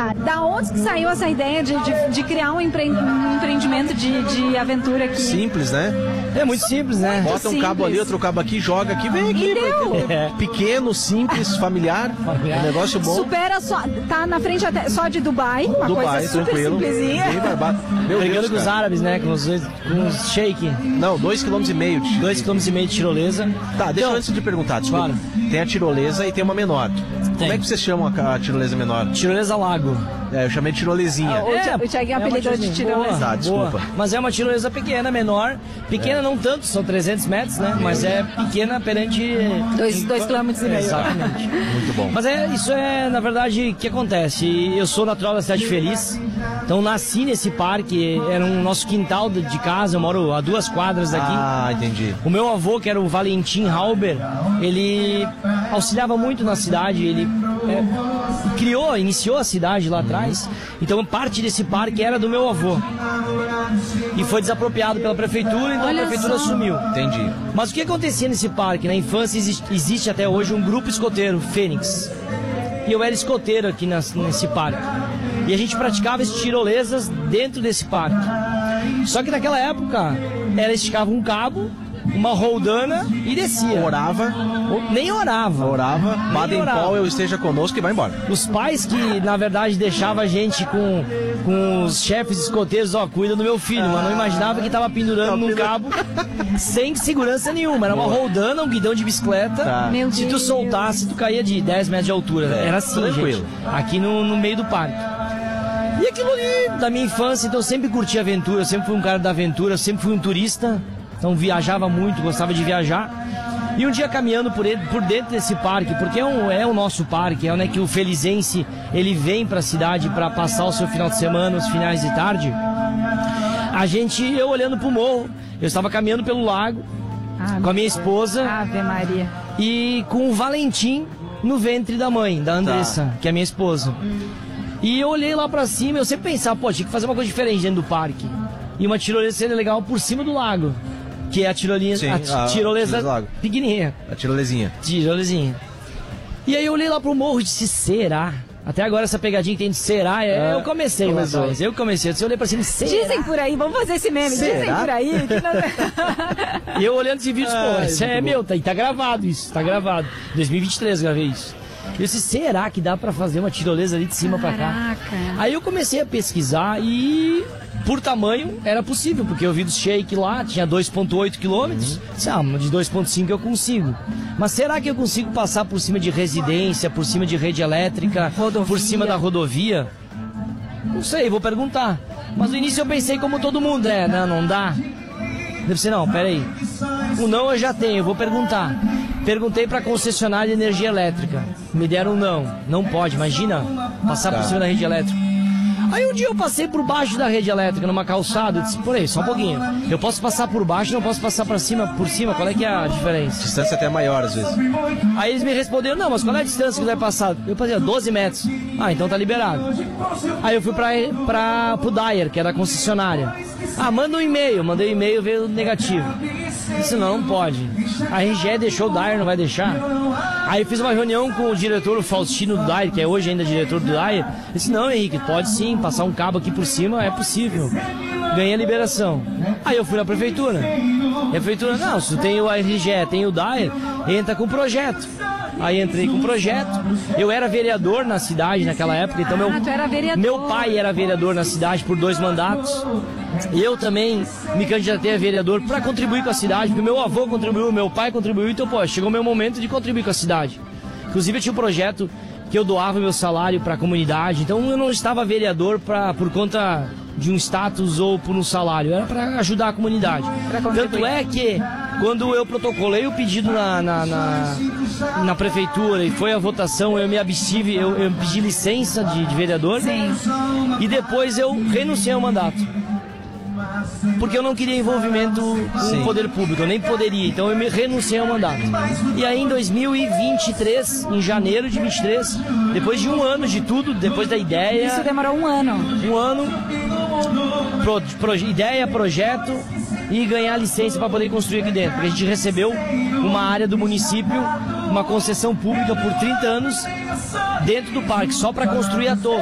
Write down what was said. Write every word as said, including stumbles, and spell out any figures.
lugar. Da onde que saiu essa ideia de, de, de criar um, empre, um empreendimento de, de aventura aqui? Simples, né? É muito simples, né? Bota um simples. cabo ali, outro cabo aqui, joga aqui, vem aqui. É. Pequeno, simples, familiar, Familiar. um negócio bom. Supera só, tá na frente até, só de Dubai, uma Dubai, coisa super tranquilo. simplesinha. Bem barbado. Meu Brigando Deus, com os cara. árabes, né? Com os, com os shake. Não, dois quilômetros e meio. de- Dois quilômetros e meio de tirolesa. Tá, deixa eu Então, antes de perguntar, desculpa. Claro. Tem a tirolesa e tem uma menor. Como Tem. é que vocês chamam a, a tirolesa menor? Tirolesa Lago. É, eu chamei de tirolesinha. O Thi- o Thiaguinho uma apelidou de tirolesa boa, tirolesa. Tá, desculpa. boa. Mas é uma tirolesa pequena, menor. Pequena não tanto, são trezentos metros, né? Mas é pequena perante... Dois, dois quilômetros e meio. Exatamente. Muito bom. Mas é, isso é, na verdade, o que acontece. Eu sou natural da Cidade Feliz, então nasci nesse parque, era um nosso quintal de de casa, eu moro a duas quadras daqui. Ah, entendi. O meu avô, que era o Valentim Halber, ele auxiliava muito na cidade, ele é, criou, iniciou a cidade lá atrás, então parte desse parque era do meu avô. E foi desapropriado pela prefeitura, então Olha a prefeitura só. assumiu. Entendi. Mas o que acontecia nesse parque? Na infância existe, existe até hoje um grupo escoteiro, Fênix. E eu era escoteiro aqui nas- nesse parque. E a gente praticava as tirolesas dentro desse parque. Só que naquela época, ela esticava um cabo, uma roldana e descia. Orava, Ou- Nem orava. orava, Baden orava. Powell esteja conosco e vai embora. Os pais que, na verdade, deixavam a gente com, com os chefes escoteiros, ó, cuida do meu filho, mas não imaginava que tava pendurando num cabo sem segurança nenhuma. Era uma roldana, um guidão de bicicleta. Tá. Meu Se tu Deus. soltasse, tu caía de dez metros de altura. Era assim, tranquilo. gente. Aqui no, no meio do parque. E aquilo ali, da minha infância, então eu sempre curti aventura, eu sempre fui um cara da aventura, eu sempre fui um turista, então viajava muito, gostava de viajar. E um dia caminhando por, ele, por dentro desse parque, porque é, um, é o nosso parque, é onde é que o felizense ele vem para a cidade para passar o seu final de semana, os finais de tarde. A gente, eu olhando pro morro, eu estava caminhando pelo lago Ah, com a minha esposa Ave Maria. e com o Valentim no ventre da mãe, da Andressa, que é a minha esposa. E eu olhei lá pra cima, eu sempre pensava, pô, tinha que fazer uma coisa diferente dentro do parque. E uma tirolesa seria legal por cima do lago, que é a tirolinha, Sim, a a ti- tirolesa tirolesa do lago. pequenininha, A tirolesinha. tirolesinha. E aí eu olhei lá pro morro e disse, será? Até agora essa pegadinha que tem de será, é, É, eu comecei lá começou. atrás, eu comecei, eu olhei pra cima e disse, será? Dizem por aí, vamos fazer esse meme. Dizem Será? por aí. Que não... E eu olhando esse vídeo, pô, Ai, isso é muito meu, tá, e tá gravado isso, tá gravado. dois mil e vinte e três gravei isso. E eu disse, será que dá pra fazer uma tirolesa ali de cima pra cá? Caraca. Aí eu comecei a pesquisar e, por tamanho, era possível, porque eu vi do Shake lá, tinha dois vírgula oito quilômetros. Disse, ah, de dois vírgula cinco eu consigo. Mas será que eu consigo passar por cima de residência, por cima de rede elétrica, Rodovia. por cima da rodovia? Não sei, vou perguntar. Mas no início eu pensei como todo mundo, é, não, não dá. Eu pensei, não, peraí. O não eu já tenho, eu vou perguntar. Perguntei pra concessionária de energia elétrica. Me deram um não. Não pode, imagina passar por cima da rede elétrica. Aí um dia eu passei por baixo da rede elétrica, numa calçada, eu disse, por aí, só um pouquinho. Eu posso passar por baixo, não posso passar pra cima, por cima, qual é que é a diferença? Distância até maior às vezes. Aí eles me responderam, não, mas qual é a distância que vai passar? Eu passei, doze metros. Ah, então tá liberado. Aí eu fui pra, pra, pro Dyer, que era a concessionária. Ah, manda um e-mail. Mandei um e-mail, veio negativo. Disse, não, não pode. A R G E deixou o Dyer, não vai deixar? Aí eu fiz uma reunião com o diretor, o Faustino do Dyer, que é hoje ainda diretor do Dyer. Disse, não, Henrique, pode sim, passar um cabo aqui por cima, é possível. Ganhei a liberação. Aí eu fui na prefeitura. E a prefeitura, não, se tu tem o R G E, tem o Dyer, entra com o projeto. Aí entrei com o projeto. Eu era vereador na cidade naquela época, então meu, Ah, tu era vereador. meu pai era vereador na cidade por dois mandatos. Eu também me candidatei a vereador para contribuir com a cidade, porque meu avô contribuiu, meu pai contribuiu, então, pô, chegou o meu momento de contribuir com a cidade. Inclusive, eu tinha um projeto que eu doava meu salário para a comunidade, então eu não estava vereador pra, por conta de um status ou por um salário, era para ajudar a comunidade. Tanto é que, quando eu protocolei o pedido na, na, na, na prefeitura e foi a votação, eu me abstive, eu, eu pedi licença de, de vereador. Sim. E depois eu renunciei ao mandato. Porque eu não queria envolvimento com Sim. o poder público, eu nem poderia, então eu me renunciei ao mandato. E aí em dois mil e vinte e três, em janeiro de vinte e três, depois de um ano de tudo, depois da ideia, Isso demorou um ano. um ano, pro, pro, ideia, projeto e ganhar licença para poder construir aqui dentro. Porque a gente recebeu uma área do município, uma concessão pública por trinta anos dentro do parque, só para construir a torre.